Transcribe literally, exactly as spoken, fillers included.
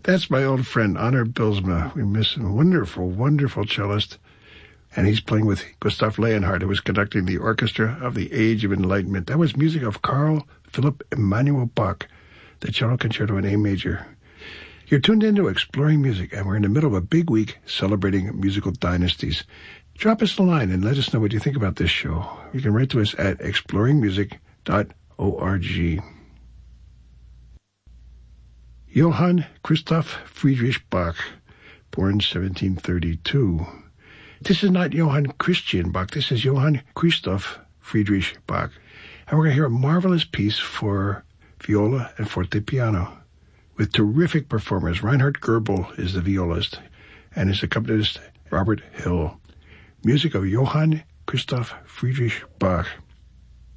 That's my old friend, Honor Bilsma. We miss him. Wonderful, wonderful cellist. And he's playing with Gustav Leonhardt, who was conducting the Orchestra of the Age of Enlightenment. That was music of Carl Philipp Emanuel Bach, the Cello Concerto in A major. You're tuned into Exploring Music, and we're in the middle of a big week celebrating musical dynasties. Drop us a line and let us know what you think about this show. You can write to us at exploring music dot org. Johann Christoph Friedrich Bach, born seventeen thirty-two. This is not Johann Christian Bach. This is Johann Christoph Friedrich Bach. And we're going to hear a marvelous piece for viola and fortepiano with terrific performers. Reinhard Goebel is the violist, and his accompanist, Robert Hill. Music of Johann Christoph Friedrich Bach.